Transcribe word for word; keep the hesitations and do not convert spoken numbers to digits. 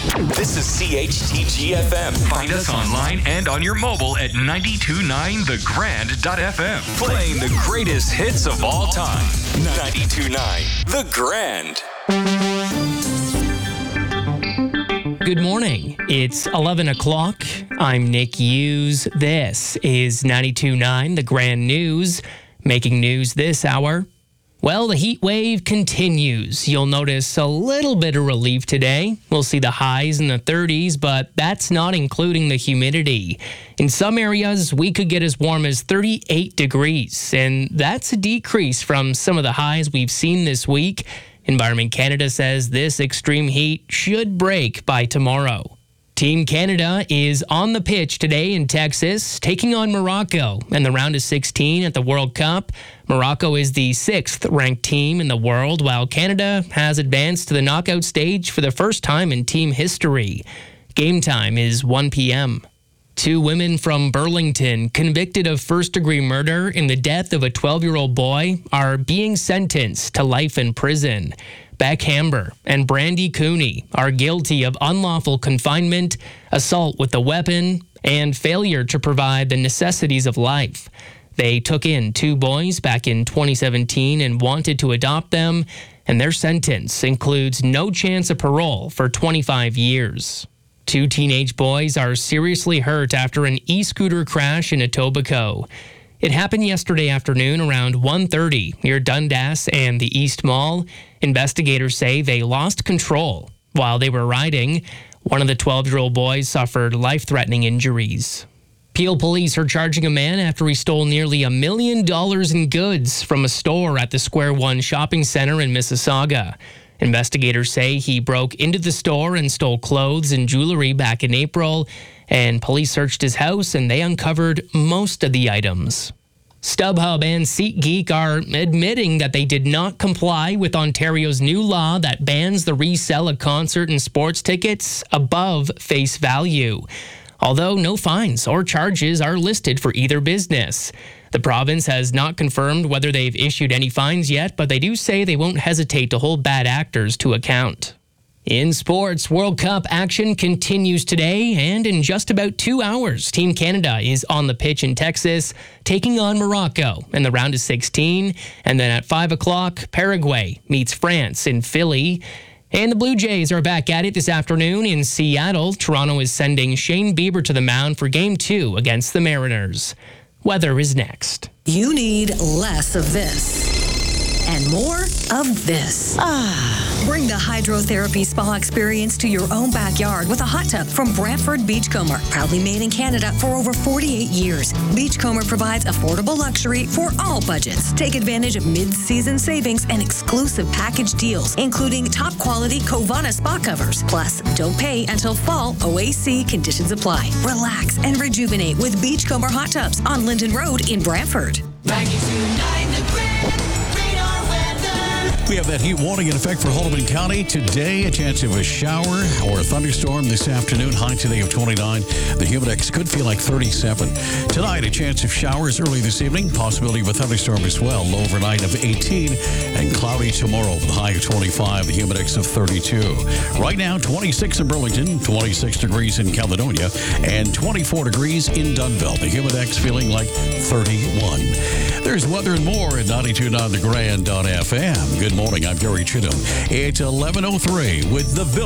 This is C H T G F M. Find us online and on your mobile at ninety-two point nine the grand dot f m. Playing the greatest hits of all time. ninety-two point nine The Grand. Good morning. It's eleven o'clock. I'm Nick Hughes. This is ninety-two point nine The Grand News. Making news this hour. Well, the heat wave continues. You'll notice a little bit of relief today. We'll see the highs in the thirties, but that's not including the humidity. In some areas, we could get as warm as thirty-eight degrees, and that's a decrease from some of the highs we've seen this week. Environment Canada says this extreme heat should break by tomorrow. Team Canada is on the pitch today in Texas, taking on Morocco in the round of sixteen at the World Cup. Morocco is the sixth-ranked team in the world, while Canada has advanced to the knockout stage for the first time in team history. Game time is one p.m. Two women from Burlington convicted of first-degree murder in the death of a twelve-year-old boy are being sentenced to life in prison. Beck Hamber and Brandy Cooney are guilty of unlawful confinement, assault with a weapon, and failure to provide the necessities of life. They took in two boys back in twenty seventeen and wanted to adopt them, and their sentence includes no chance of parole for twenty-five years. Two teenage boys are seriously hurt after an e-scooter crash in Etobicoke. It happened yesterday afternoon around one thirty near Dundas and the East Mall. Investigators say they lost control while they were riding. One of the twelve-year-old boys suffered life-threatening injuries. Peel police are charging a man after he stole nearly a million dollars in goods from a store at the Square One shopping center in Mississauga. Investigators say he broke into the store and stole clothes and jewelry back in April, and police searched his house and they uncovered most of the items. StubHub and SeatGeek are admitting that they did not comply with Ontario's new law that bans the resale of concert and sports tickets above face value, although no fines or charges are listed for either business. The province has not confirmed whether they've issued any fines yet, but they do say they won't hesitate to hold bad actors to account. In sports, World Cup action continues today, and in just about two hours, Team Canada is on the pitch in Texas, taking on Morocco in the round of sixteen. And then at five o'clock, Paraguay meets France in Philly. And the Blue Jays are back at it this afternoon in Seattle. Toronto is sending Shane Bieber to the mound for Game two against the Mariners. Weather is next. You need less of this and more of this. Ah. Bring the hydrotherapy spa experience to your own backyard with a hot tub from Brantford Beachcomber. Proudly made in Canada for over forty-eight years. Beachcomber provides affordable luxury for all budgets. Take advantage of mid-season savings and exclusive package deals, including top-quality Covana spa covers. Plus, don't pay until fall. O A C conditions apply. Relax and rejuvenate with Beachcomber hot tubs on Linden Road in Brantford. ninety-two point nine The Grand. We have that heat warning in effect for Haldimand County. Today, a chance of a shower or a thunderstorm this afternoon. High today of twenty-nine. The humidex could feel like thirty-seven. Tonight, a chance of showers early this evening. Possibility of a thunderstorm as well. Low overnight of eighteen. And cloudy tomorrow with a high of twenty-five. The humidex of thirty-two. Right now, twenty-six in Burlington, twenty-six degrees in Caledonia, and twenty-four degrees in Dunnville. The humidex feeling like thirty-one. There's weather and more at ninety-two point nine the grand dot f m. Good morning. I'm Gary Chittum. It's eleven oh three with the Bill.